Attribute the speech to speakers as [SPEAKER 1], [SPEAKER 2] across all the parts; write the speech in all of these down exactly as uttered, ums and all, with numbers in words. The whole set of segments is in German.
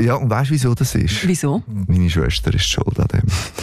[SPEAKER 1] Ja, und weißt du, wieso das ist?
[SPEAKER 2] Wieso?
[SPEAKER 1] Meine Schwester ist schuld an dem.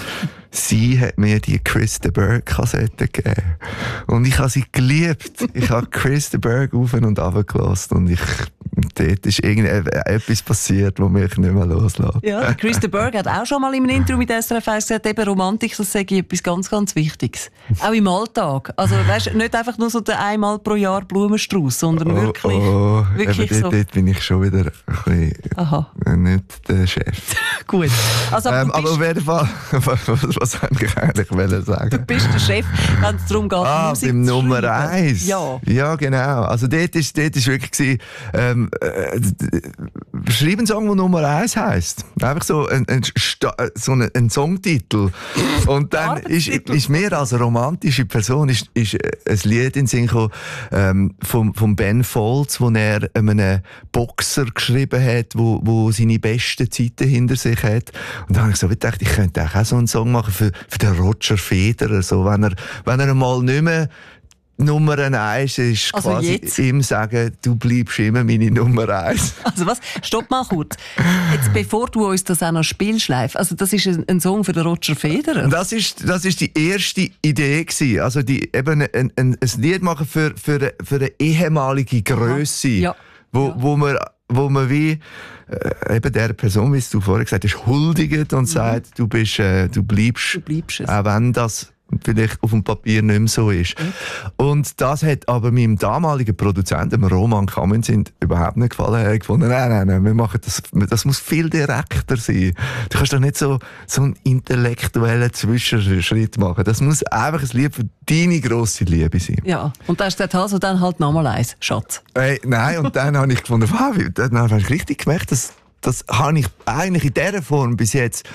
[SPEAKER 1] Sie hat mir die Chris de Burgh-Kassette gegeben. Und ich habe sie geliebt. Ich habe Chris de Burgh auf und runter gelassen. Und ich, dort ist irgendetwas passiert, das mich nicht mehr loslässt.
[SPEAKER 2] Ja, Chris de Burgh hat auch schon mal in einem Interview mit S R F eins gesagt, eben Romantik, das sage ich etwas ganz, ganz Wichtiges. Auch im Alltag. Also weißt, nicht einfach nur so der einmal pro Jahr Blumenstrauß, sondern
[SPEAKER 1] oh,
[SPEAKER 2] wirklich,
[SPEAKER 1] oh,
[SPEAKER 2] wirklich
[SPEAKER 1] eben,
[SPEAKER 2] so.
[SPEAKER 1] Dort, dort bin ich schon wieder ein bisschen
[SPEAKER 2] Aha.
[SPEAKER 1] nicht der Chef.
[SPEAKER 2] Gut. Also, aber,
[SPEAKER 1] ähm,
[SPEAKER 2] aber
[SPEAKER 1] auf jeden Fall, was, was wollte ich eigentlich sagen?
[SPEAKER 2] Du bist der Chef, wenn es darum geht,
[SPEAKER 1] ah,
[SPEAKER 2] Musik
[SPEAKER 1] beim
[SPEAKER 2] zu
[SPEAKER 1] Nummer
[SPEAKER 2] schreiben.
[SPEAKER 1] eins.
[SPEAKER 2] Ja.
[SPEAKER 1] Ja, genau. Also dort ist, dort ist wirklich gewesen, ähm, äh, schreib einen Song, der Nummer eins heisst. Einfach so ein, ein, so ein, ein Songtitel. Und dann ist, ist mir als romantische Person ist, ist ein Lied in den Sinn gekommen, ähm, von, von Ben Folds, wo er einem Boxer geschrieben hat, wo, wo seine besten Zeiten hinter sich hat. Und dann habe ich so gedacht, ich könnte auch so einen Song machen für, für den Roger Federer, so, wenn er, wenn er mal nicht mehr Nummer eins ist,
[SPEAKER 2] also
[SPEAKER 1] quasi
[SPEAKER 2] jetzt?
[SPEAKER 1] ihm sagen, du bleibst immer meine Nummer eins.
[SPEAKER 2] Also was? Stopp mal kurz. Jetzt, bevor du uns das auch noch spielst live, also das ist ein, ein Song für den Roger Federer?
[SPEAKER 1] Das ist, das ist die erste Idee gewesen. Also die, eben ein, ein, ein Lied machen für, für, für eine ehemalige Grösse,
[SPEAKER 2] ja.
[SPEAKER 1] wo,
[SPEAKER 2] ja.
[SPEAKER 1] wo man wo man wie äh, eben der Person, wie du vorher gesagt hast, huldigt und mhm. sagt, du bist, äh, du bleibst,
[SPEAKER 2] du bleibst es.
[SPEAKER 1] Auch wenn das vielleicht auf dem Papier nicht mehr so ist. Mhm. Und das hat aber meinem damaligen Produzenten, dem Roman Kamenzind, überhaupt nicht gefallen. Er hat gefunden, nein, nein, nein, wir machen das, das muss viel direkter sein. Du kannst doch nicht so, so einen intellektuellen Zwischenschritt machen. Das muss einfach ein Lied für deine grosse Liebe sein.
[SPEAKER 2] Ja, und da hast du gesagt, also dann halt nochmal eins, Schatz.
[SPEAKER 1] Hey, nein, und dann habe ich gefunden, wow, dann habe ich richtig gemerkt, dass das habe ich eigentlich in dieser Form bis jetzt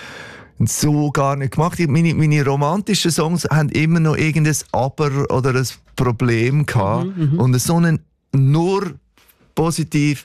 [SPEAKER 1] so gar nicht gemacht. Meine, meine romantischen Songs haben immer noch irgendein Aber oder ein Problem gehabt. Mhm, und so einen nur positiv,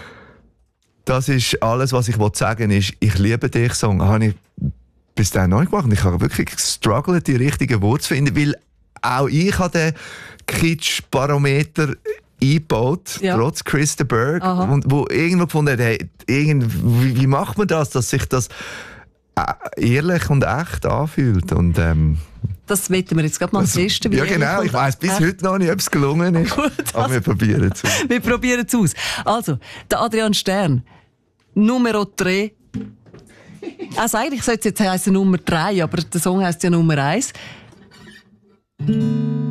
[SPEAKER 1] das ist alles, was ich sagen will, ist, ich liebe dich Song. Habe ich bis dahin noch nicht gemacht. Und ich habe wirklich gestruggelt, die richtigen Worte zu finden, weil auch ich habe den Kitsch-Barometer eingebaut, ja. trotz Chris de Burgh, und wo irgendwo gefunden hat, hey, irgend, wie, wie macht man das, dass sich das ehrlich und echt anfühlt. Und, ähm,
[SPEAKER 2] das wollen wir jetzt gerade mal testen.
[SPEAKER 1] Ja genau, ich weiss bis echt. heute noch nicht, ob es gelungen ist. Gut, aber also, wir probieren es aus.
[SPEAKER 2] Wir probieren es aus. Also, der Adrian Stern, Numero drei. Also eigentlich sollte es jetzt heißen Nummer drei, aber der Song heisst ja Nummer eins.